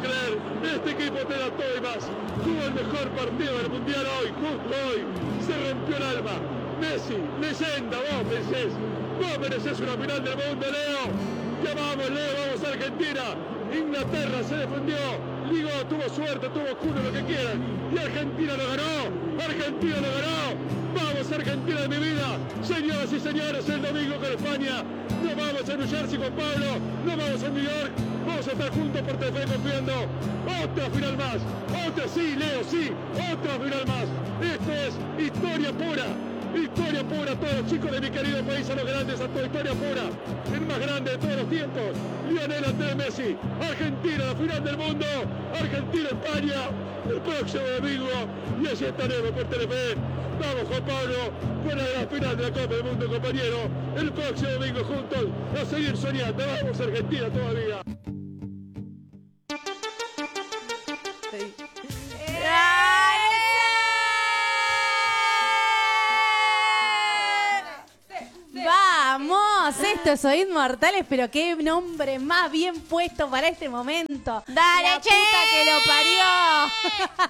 creer. Este equipo te da todo y más. Tuvo el mejor partido del Mundial hoy, justo hoy. Se rompió el alma. Messi, leyenda, vos mereces una final del mundo, Leo. Te amamos, Leo, vamos a Argentina. Inglaterra se defendió, Ligo tuvo suerte, tuvo culo, lo que quieran. Y Argentina lo ganó, Argentina lo ganó. Vamos Argentina de mi vida. Señoras y señores, el domingo con España. Nos vamos a New Jersey con Pablo, nos vamos a New York. Vamos a estar juntos por TV confiando. Otra final más, otra, sí, Leo, sí, otra final más. Esto es historia pura. Historia pura, todos los chicos de mi querido país, a los grandes, a toda historia pura. El más grande de todos los tiempos, Lionel Andrés Messi. Argentina, la final del mundo. Argentina, España, el próximo domingo. Y allí estaremos por Telefe. Vamos, Juan Pablo, con la gran final de la Copa del Mundo, compañero. El próximo domingo juntos a seguir soñando. Vamos, Argentina, todavía. Vamos, esto es Oíd Mortales, pero qué nombre más bien puesto para este momento. ¡Dale, la che! puta que lo parió!